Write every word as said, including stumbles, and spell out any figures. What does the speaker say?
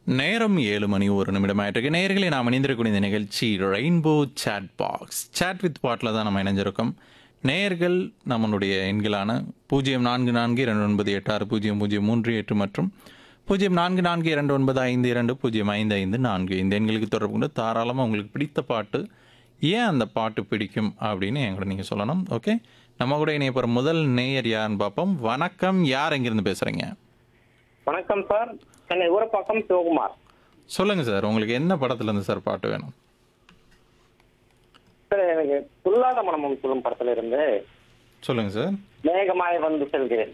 நேரம் ஏழு மணி ஒரு நிமிடம் ஆயிட்டிருக்கு. நேயர்களே நாம் இணைந்திருக்கக்கூடிய இந்த நிகழ்ச்சி rainbow chat box. Chat with பாட்டில் தான் நம்ம இணைஞ்சிருக்கோம். நேயர்கள் நம்மளுடைய எண்களான பூஜ்ஜியம் நான்கு நான்கு இரண்டு ஒன்பது எட்டு ஆறு பூஜ்ஜியம் பூஜ்ஜியம் மூன்று எட்டு மற்றும் பூஜ்ஜியம் நான்கு நான்கு இரண்டு ஒன்பது ஐந்து இரண்டு பூஜ்ஜியம் ஐந்து ஐந்து நான்கு இந்த எண்களுக்கு தொடர்பு கொண்டு தாராளமாக உங்களுக்கு பிடித்த பாட்டு, ஏன் அந்த பாட்டு பிடிக்கும் அப்படின்னு என்கிட்ட நீங்கள் சொல்லணும். ஓகே, நம்ம கூட இணைய போகிற முதல் நேயர் யாருன்னு பார்ப்போம். வணக்கம், யார் எங்கேருந்து பேசுகிறீங்க? வணக்கம் சார், சென்னை ஊரப்பாக்கம் சிவகுமார். சொல்லுங்கள் சார், உங்களுக்கு என்ன படத்துலேருந்து சார் பாட்டு வேணும்? சார் எனக்கு துல்லாத மனமும் சொல்லும் படத்துல இருந்து சொல்லுங்கள் சார். மேகமாய் வந்து செல்கிறேன்